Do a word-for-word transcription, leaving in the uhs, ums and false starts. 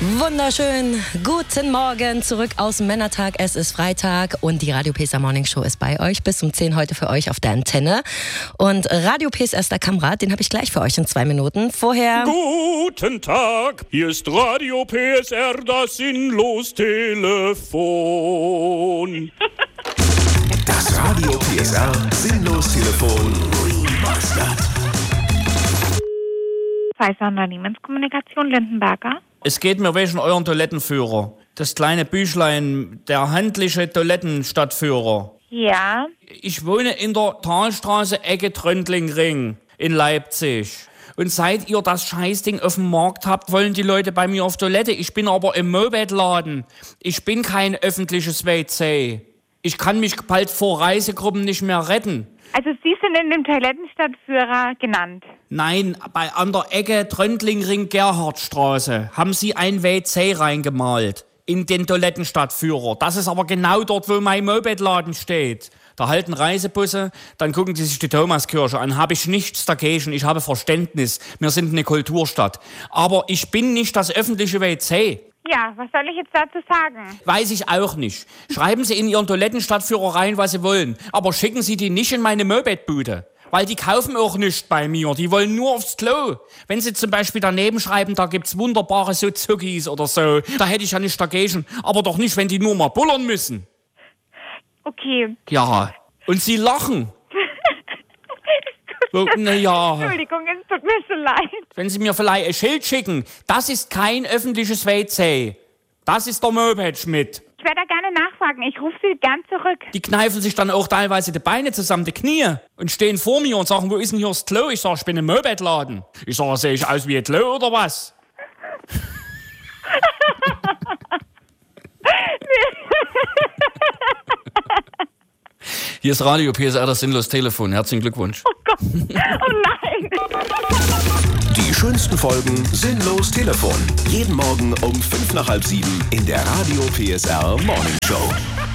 Wunderschön, guten Morgen, zurück aus dem Männertag. Es ist Freitag und die Radio P S R Morning Show ist bei euch. Bis um zehn heute für euch auf der Antenne. Und Radio P S R erster Kamerad, den habe ich gleich für euch in zwei Minuten. Vorher... Guten Tag, hier ist Radio P S R, das Sinnlos-Telefon. Das Radio P S R Sinnlos-Telefon Remastered. Pfizer Unternehmenskommunikation, Lindenberger. Es geht mir wegen euren Toilettenführer. Das kleine Büchlein, der handliche Toilettenstadtführer. Ja. Ich wohne in der Talstraße, Ecke Tröndlingring in Leipzig. Und seit ihr das Scheißding auf dem Markt habt, wollen die Leute bei mir auf Toilette. Ich bin aber im Mopedladen. Ich bin kein öffentliches W C. Ich kann mich bald vor Reisegruppen nicht mehr retten. Also Sie sind in dem Toilettenstadtführer genannt? Nein, bei an der Ecke Tröndlingring-Gerhardstraße haben Sie ein W C reingemalt in den Toilettenstadtführer. Das ist aber genau dort, wo mein Mopedladen steht. Da halten Reisebusse, dann gucken die sich die Thomaskirche an. Habe ich nichts dagegen, ich habe Verständnis. Wir sind eine Kulturstadt. Aber ich bin nicht das öffentliche W C. Ja, was soll ich jetzt dazu sagen? Weiß ich auch nicht. Schreiben Sie in Ihren Toilettenstadtführer rein, was Sie wollen. Aber schicken Sie die nicht in meine Mopedbude. Weil die kaufen auch nichts bei mir. Die wollen nur aufs Klo. Wenn Sie zum Beispiel daneben schreiben, da gibt's wunderbare Suzukis oder so, da hätte ich ja nichts dagegen. Aber doch nicht, wenn die nur mal bullern müssen. Okay. Ja, und Sie lachen. So, na ja. Entschuldigung, es tut mir so leid. Wenn Sie mir vielleicht ein Schild schicken, das ist kein öffentliches W C. Das ist der Moped-Schmidt. Ich werde da gerne nachfragen. Ich rufe Sie gern zurück. Die kneifen sich dann auch teilweise die Beine zusammen, die Knie, und stehen vor mir und sagen, wo ist denn hier das Klo? Ich sage, ich bin im Mopedladen. Ich sage, sehe ich aus wie ein Klo oder was? Hier ist Radio P S R, das Sinnlos-Telefon. Herzlichen Glückwunsch. Oh Gott, oh nein. Die schönsten Folgen Sinnlos-Telefon. Jeden Morgen um fünf nach halb sieben in der Radio P S R Morning Show.